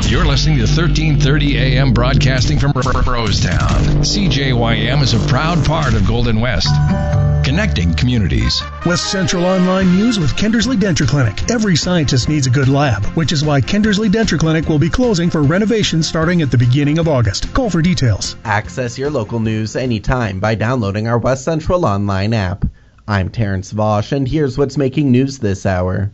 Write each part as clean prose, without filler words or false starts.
You're listening to 1330 AM broadcasting from Rosetown. CJYM is a proud part of Golden West, connecting communities. West Central Online News with Kindersley Denture Clinic. Every scientist needs a good lab, which is why Kindersley Denture Clinic will be closing for renovation starting at the beginning of August. Call for details. Access your local news anytime by downloading our West Central Online app. I'm Terrence Vosch, and here's what's making news this hour.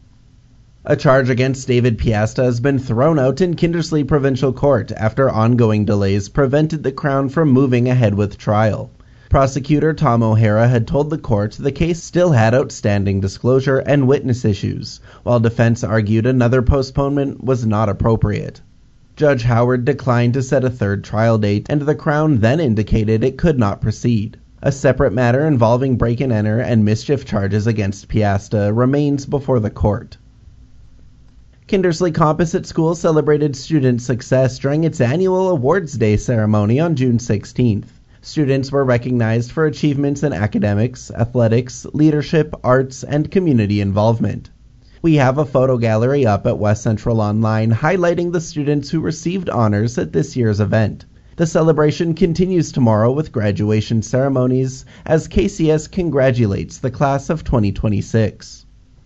A charge against David Piasta has been thrown out in Kindersley Provincial Court after ongoing delays prevented the Crown from moving ahead with trial. Prosecutor Tom O'Hara had told the court the case still had outstanding disclosure and witness issues, while defense argued another postponement was not appropriate. Judge Howard declined to set a third trial date, and the Crown then indicated it could not proceed. A separate matter involving break-and-enter and mischief charges against Piasta remains before the court. Kindersley Composite School celebrated student success during its annual Awards Day ceremony on June 16th. Students were recognized for achievements in academics, athletics, leadership, arts, and community involvement. We have a photo gallery up at West Central Online highlighting the students who received honors at this year's event. The celebration continues tomorrow with graduation ceremonies as KCS congratulates the class of 2026.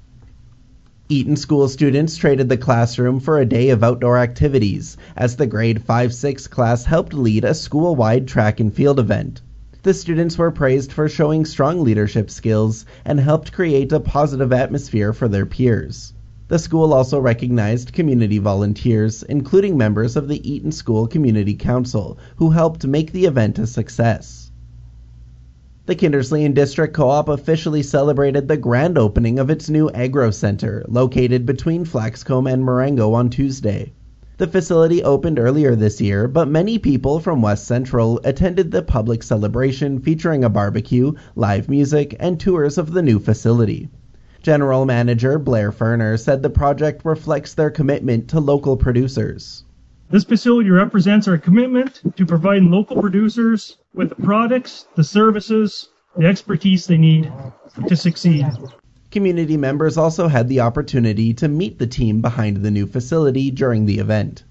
Eaton School students traded the classroom for a day of outdoor activities as the grade 5-6 class helped lead a school-wide track and field event. The students were praised for showing strong leadership skills and helped create a positive atmosphere for their peers. The school also recognized community volunteers, including members of the Eaton School Community Council, who helped make the event a success. The Kindersley and District Co-op officially celebrated the grand opening of its new Agro Center, located between Flaxcombe and Marengo on Tuesday. The facility opened earlier this year, but many people from West Central attended the public celebration featuring a barbecue, live music, and tours of the new facility. General Manager Blair Ferner said the project reflects their commitment to local producers. This facility represents our commitment to providing local producers with the products, the services, the expertise they need to succeed. Community members also had the opportunity to meet the team behind the new facility during the event.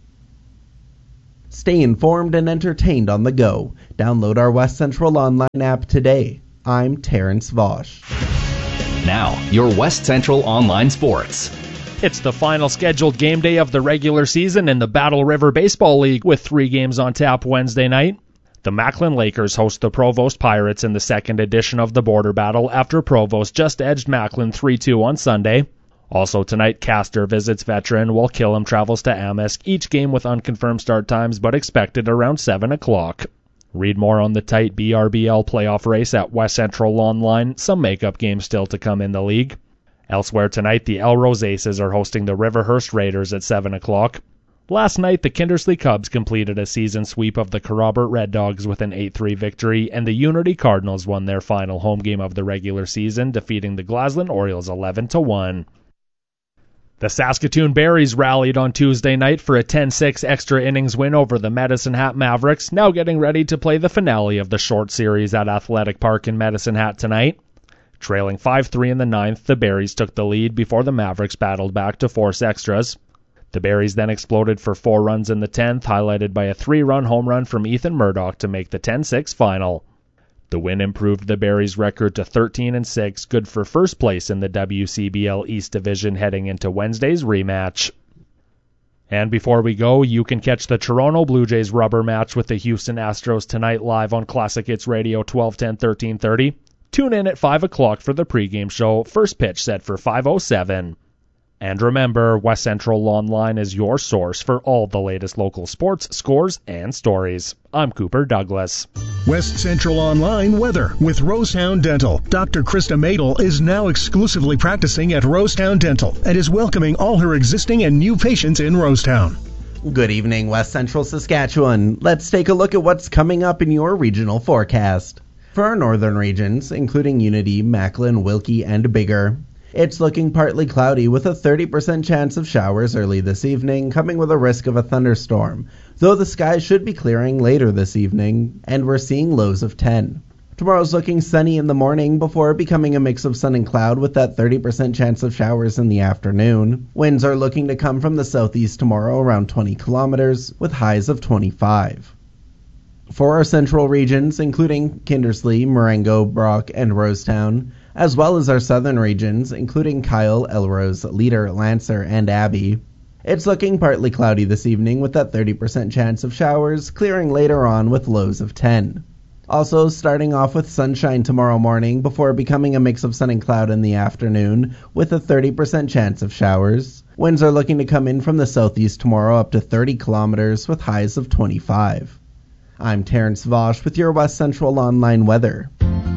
Stay informed and entertained on the go. Download our West Central Online app today. I'm Terrence Vosch. Now, your West Central Online Sports. It's the final scheduled game day of the regular season in the Battle River Baseball League with 3 games on tap Wednesday night. The Macklin Lakers host the Provost Pirates in the second edition of the Border Battle after Provost just edged Macklin 3-2 on Sunday. Also tonight, Castor visits Veteran while Killam travels to Amisk, each game with unconfirmed start times but expected around 7 o'clock. Read more on the tight BRBL playoff race at West Central Online, some makeup games still to come in the league. Elsewhere tonight, the Elrose Aces are hosting the Riverhurst Raiders at 7 o'clock. Last night, the Kindersley Cubs completed a season sweep of the Corrobert Red Dogs with an 8-3 victory, and the Unity Cardinals won their final home game of the regular season, defeating the Glasland Orioles 11-1. The Saskatoon Berries rallied on Tuesday night for a 10-6 extra innings win over the Medicine Hat Mavericks, now getting ready to play the finale of the short series at Athletic Park in Medicine Hat tonight. Trailing 5-3 in the ninth, the Berries took the lead before the Mavericks battled back to force extras. The Berries then exploded for 4 runs in the 10th, highlighted by a 3-run home run from Ethan Murdoch to make the 10-6 final. The win improved the Berries' record to 13-6, good for first place in the WCBL East Division heading into Wednesday's rematch. And before we go, you can catch the Toronto Blue Jays rubber match with the Houston Astros tonight live on Classic Hits Radio 1210 1330. Tune in at 5 o'clock for the pregame show, first pitch set for 5:07. And remember, West Central Online is your source for all the latest local sports, scores, and stories. I'm Cooper Douglas. West Central Online weather with Rosetown Dental. Dr. Krista Madel is now exclusively practicing at Rosetown Dental and is welcoming all her existing and new patients in Rosetown. Good evening, West Central Saskatchewan. Let's take a look at what's coming up in your regional forecast. For our northern regions, including Unity, Macklin, Wilkie, and Biggar, it's looking partly cloudy with a 30% chance of showers early this evening, coming with a risk of a thunderstorm, though the sky should be clearing later this evening, and we're seeing lows of 10. Tomorrow's looking sunny in the morning before becoming a mix of sun and cloud with that 30% chance of showers in the afternoon. Winds are looking to come from the southeast tomorrow around 20 kilometers with highs of 25. For our central regions, including Kindersley, Marengo, Brock, and Rosetown, as well as our southern regions, including Kyle, Elrose, Leader, Lancer, and Abbey, it's looking partly cloudy this evening with that 30% chance of showers, clearing later on with lows of 10. Also starting off with sunshine tomorrow morning before becoming a mix of sun and cloud in the afternoon with a 30% chance of showers. Winds are looking to come in from the southeast tomorrow up to 30 kilometers with highs of 25. I'm Terrence Vosch with your West Central Online weather.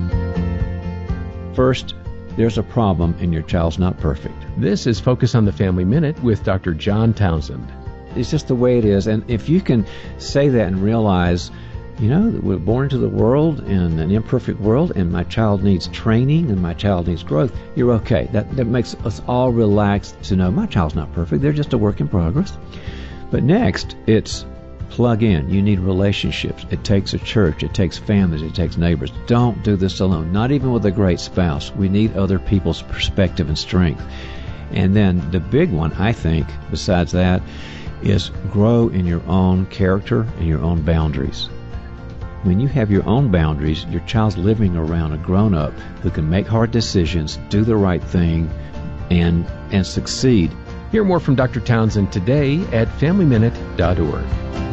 First, there's a problem and your child's not perfect. This is Focus on the Family Minute with Dr. John Townsend. It's just the way it is, and if you can say that and realize, that we're born into the world in an imperfect world, and my child needs training and my child needs growth, you're okay. That makes us all relax to know my child's not perfect. They're just a work in progress. But next, it's plug in. You need relationships. It takes a church. It takes families. It takes neighbors. Don't do this alone, not even with a great spouse. We need other people's perspective and strength. And then the big one, I think, besides that, is grow in your own character and your own boundaries. When you have your own boundaries, your child's living around a grown-up who can make hard decisions, do the right thing, and succeed. Hear more from Dr. Townsend today at FamilyMinute.org.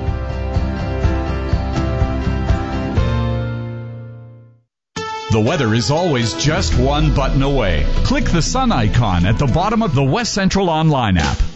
The weather is always just one button away. Click the sun icon at the bottom of the West Central Online app.